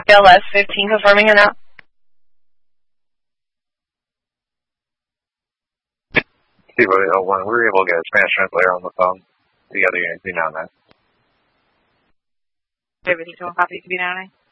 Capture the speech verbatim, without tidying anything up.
copy L S fifteen confirming or not? T L one, we were able to get a Spanish translator on the phone. The other units be now and then. Everything to one copy to be now and then?